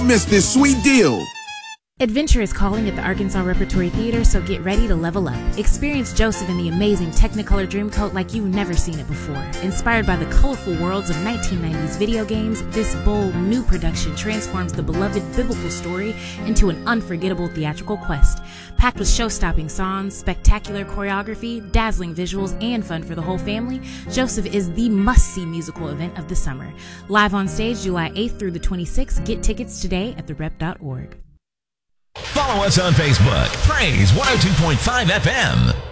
Miss this sweet deal. Adventure is calling at the Arkansas Repertory Theater, so get ready to level up. Experience Joseph in the amazing Technicolor Dreamcoat like you've never seen it before. Inspired by the colorful worlds of 1990s video games, this bold, new production transforms the beloved biblical story into an unforgettable theatrical quest. Packed with show-stopping songs, spectacular choreography, dazzling visuals, and fun for the whole family, Joseph is the must-see musical event of the summer. Live on stage July 8th through the 26th. Get tickets today at therep.org. Follow us on Facebook. Praise 102.5 FM.